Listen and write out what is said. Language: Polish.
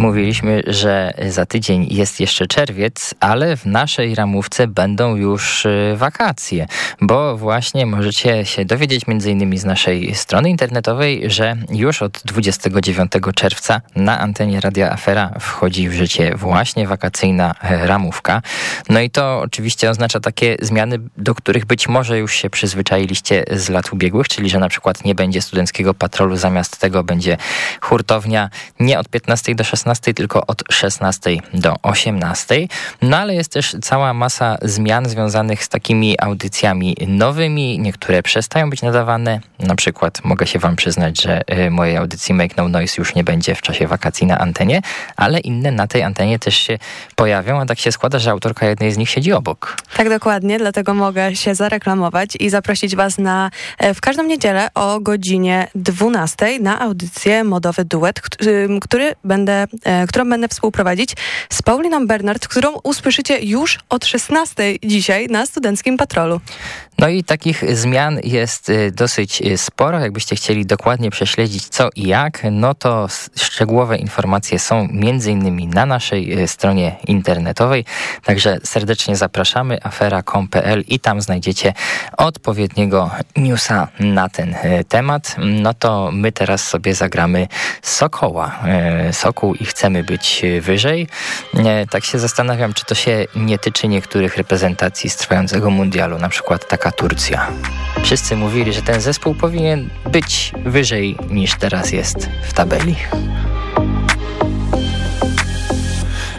Mówiliśmy, że za tydzień jest jeszcze czerwiec, ale w naszej ramówce będą już wakacje, bo właśnie możecie się dowiedzieć m.in. z naszej strony internetowej, że już od 29 czerwca na antenie Radia Afera wchodzi w życie właśnie wakacyjna ramówka. No i to oczywiście oznacza takie zmiany, do których być może już się przyzwyczailiście z lat ubiegłych, czyli że na przykład nie będzie studenckiego patrolu, zamiast tego będzie hurtownia nie od 15 do 16, tylko od 16 do 18. No ale jest też cała masa zmian związanych z takimi audycjami nowymi. Niektóre przestają być nadawane. Na przykład mogę się wam przyznać, że mojej audycji Make No Noise już nie będzie w czasie wakacji na antenie, ale inne na tej antenie też się pojawią, a tak się składa, że autorka jednej z nich siedzi obok. Tak, dokładnie, dlatego mogę się zareklamować i zaprosić was w każdą niedzielę o godzinie 12 na audycję Modowy Duet, którą będę współprowadzić z Pauliną Bernard, którą usłyszycie już od 16 dzisiaj na Studenckim Patrolu. No i takich zmian jest dosyć sporo. Jakbyście chcieli dokładnie prześledzić co i jak, no to szczegółowe informacje są m.in. na naszej stronie internetowej. Także serdecznie zapraszamy, afera.com.pl i tam znajdziecie odpowiedniego newsa na ten temat. No to my teraz sobie zagramy Sokoła. Sokół i chcemy być wyżej. Tak się zastanawiam, czy to się nie tyczy niektórych reprezentacji z trwającego mundialu, na przykład taka Turcja. Wszyscy mówili, że ten zespół powinien być wyżej niż teraz jest w tabeli.